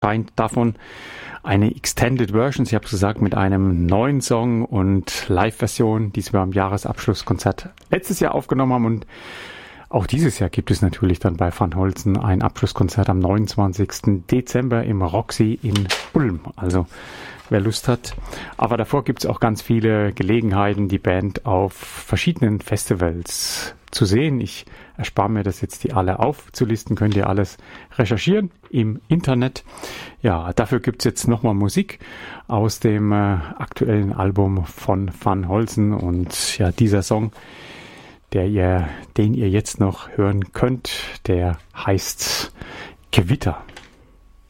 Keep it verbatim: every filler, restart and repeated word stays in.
erscheint davon eine Extended Version, ich habe es gesagt, mit einem neuen Song und Live-Version, die sie beim Jahresabschlusskonzert letztes Jahr aufgenommen haben. Und auch dieses Jahr gibt es natürlich dann bei Van Holzen ein Abschlusskonzert am neunundzwanzigsten Dezember im Roxy in Ulm. Also wer Lust hat. Aber davor gibt es auch ganz viele Gelegenheiten, die Band auf verschiedenen Festivals zu sehen. Ich erspare mir das jetzt, die alle aufzulisten. Könnt ihr alles recherchieren im Internet. Ja, dafür gibt es jetzt nochmal Musik aus dem äh, aktuellen Album von Van Holzen. Und ja, dieser Song, der ihr, den ihr jetzt noch hören könnt, der heißt Gewitter.